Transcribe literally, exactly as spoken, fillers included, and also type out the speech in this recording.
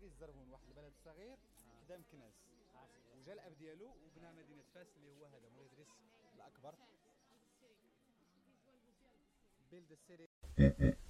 الزرهون، واحد البلد صغير قدام مكناس، وجا الاب ديالو وبنى مدينه فاس اللي هو هذا مولاي ادريس الاكبر. build the city